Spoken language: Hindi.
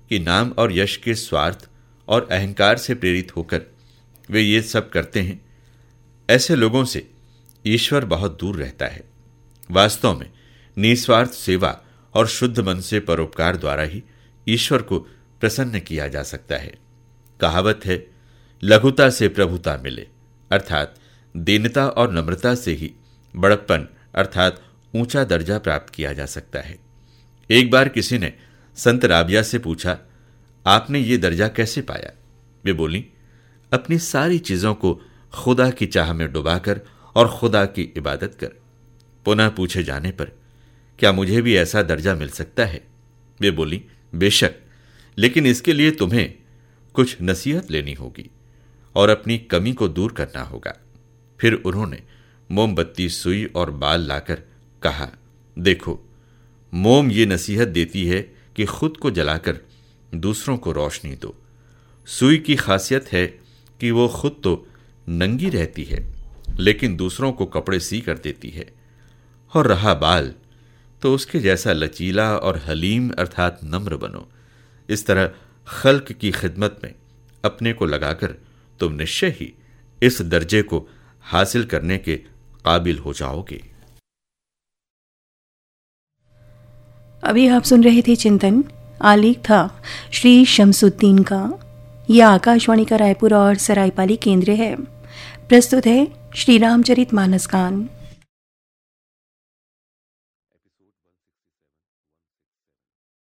कि नाम और यश के स्वार्थ और अहंकार से प्रेरित होकर वे ये सब करते हैं, ऐसे लोगों से ईश्वर बहुत दूर रहता है। वास्तव में निस्वार्थ सेवा और शुद्ध मन से परोपकार द्वारा ही ईश्वर को प्रसन्न किया जा सकता है। कहावत है, लघुता से प्रभुता मिले, अर्थात दीनता और नम्रता से ही बड़प्पन अर्थात ऊंचा दर्जा प्राप्त किया जा सकता है। एक बार किसी ने संत राबिया से पूछा, आपने ये दर्जा कैसे पाया? वे बोली, अपनी सारी चीजों को खुदा की चाह में डुबाकर और खुदा की इबादत कर। पुनः पूछे जाने पर, क्या मुझे भी ऐसा दर्जा मिल सकता है? वे बोली, बेशक, लेकिन इसके लिए तुम्हें कुछ नसीहत लेनी होगी और अपनी कमी को दूर करना होगा। फिर उन्होंने मोमबत्ती, सुई और बाल लाकर कहा, देखो, मोम ये नसीहत देती है कि खुद को जलाकर दूसरों को रोशनी दो। सुई की खासियत है कि वो खुद तो नंगी रहती है लेकिन दूसरों को कपड़े सी कर देती है। और रहा बाल, तो उसके जैसा लचीला और हलीम अर्थात नम्र बनो। इस तरह खल्क की खिदमत में अपने को लगाकर तुम निश्चय ही इस दर्जे को हासिल करने के काबिल हो जाओगे। अभी आप सुन रहे थे चिंतन। आलेख था श्री शमसुद्दीन का। यह आकाशवाणी का रायपुर और सरायपाली केंद्र है। प्रस्तुत है श्री रामचरित मानस गान।